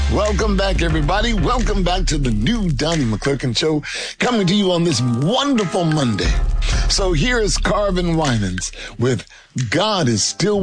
Welcome back, everybody. Welcome back to the new Donnie McClurkin Show, coming to you on this wonderful Monday. So here is Carvin Winans with God Is Still